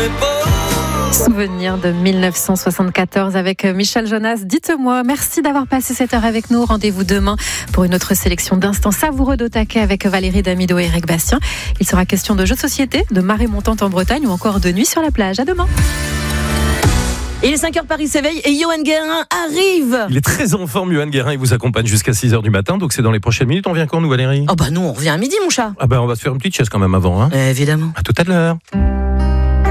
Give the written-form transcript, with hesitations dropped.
Souvenir de 1974 avec Michel Jonas. Dites-moi, merci d'avoir passé cette heure avec nous. Rendez-vous demain pour une autre sélection d'instants savoureux d'au taquet avec Valérie Damido et Eric Bastien. Il sera question de jeux de société, de marée montante en Bretagne ou encore de nuit sur la plage. À demain. Il est 5h, Paris s'éveille et Johan Guérin arrive. Il est très en forme, Johan Guérin. Il vous accompagne jusqu'à 6h du matin. Donc c'est dans les prochaines minutes. On vient quand, nous, Valérie ? Oh bah nous, on revient à midi, mon chat. Ah bah on va se faire une petite chaise quand même avant. Hein. Évidemment. À tout à l'heure.